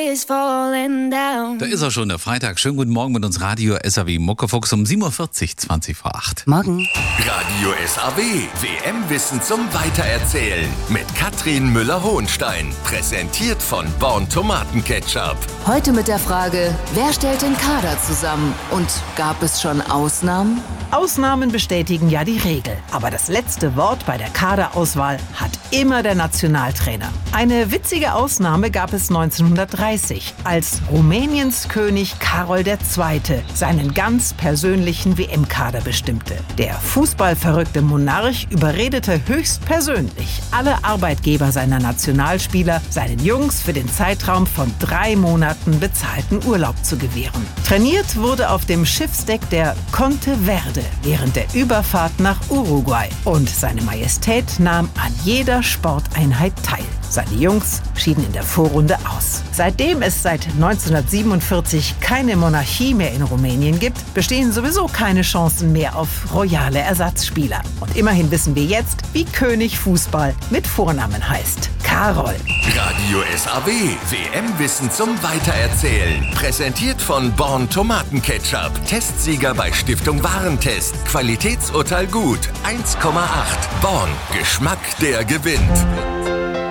is falling down. Da ist er schon, der Freitag. Schönen guten Morgen mit uns Radio SAW Muckefuchs um 7.40 Uhr, 20 vor 8. Morgen. Radio SAW, WM-Wissen zum Weitererzählen mit Katrin Müller-Hohenstein. Präsentiert von Born Tomatenketchup. Heute mit der Frage, wer stellt den Kader zusammen? Und gab es schon Ausnahmen? Ausnahmen bestätigen ja die Regel. Aber das letzte Wort bei der Kaderauswahl hat immer der Nationaltrainer. Eine witzige Ausnahme gab es 1930, als Rumäniens König Karol II. Seinen ganz persönlichen WM-Kader bestimmte. Der fußballverrückte Monarch überredete höchstpersönlich alle Arbeitgeber seiner Nationalspieler, seinen Jungs für den Zeitraum von 3 Monaten bezahlten Urlaub zu gewähren. Trainiert wurde auf dem Schiffsdeck der Conte Verde während der Überfahrt nach Uruguay. Und seine Majestät nahm an jeder Sporteinheit teil. Seine Jungs schieden in der Vorrunde aus. Seitdem es seit 1947 keine Monarchie mehr in Rumänien gibt, bestehen sowieso keine Chancen mehr auf royale Ersatzspieler. Und immerhin wissen wir jetzt, wie König Fußball mit Vornamen heißt. Karol. Radio SAW, WM-Wissen zum Weitererzählen. Präsentiert von Born Tomatenketchup. Testsieger bei Stiftung Warentest. Qualitätsurteil gut. 1,8. Born. Geschmack, der gewinnt.